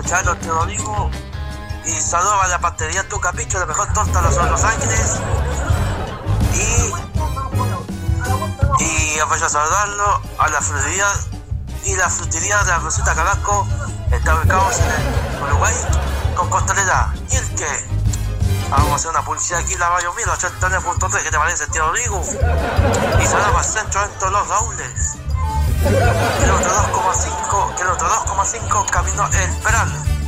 Chalo, te lo digo. Y saludo a la pastelería Tu Capricho, la mejor torta de Los Ángeles. Y aprovecho a saludarlo a la frutería y la frutería de la Rosita Carrasco. Está ubicados en Uruguay con Costanera. ¿Y el qué? Vamos a hacer una publicidad aquí en la Bayo 89.3. ¿Qué te parece, tío Rigo? Y saludos al centro en todos los Raúles. Kilómetro 2,5 camino El Peral.